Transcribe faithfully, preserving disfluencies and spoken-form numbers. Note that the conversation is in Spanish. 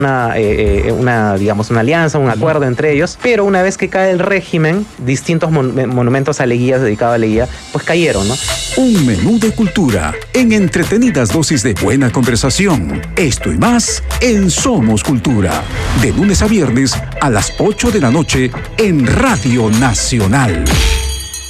una, eh, una, digamos, una alianza, un acuerdo entre ellos, pero una vez que cae el régimen, distintos mon- monumentos a Leguía, dedicados a Leguía, pues cayeron, ¿no? Un menú de cultura en entretenidas dosis de buena conversación. Esto y más en Somos Cultura. De lunes a viernes a las ocho de la noche en Radio Nacional.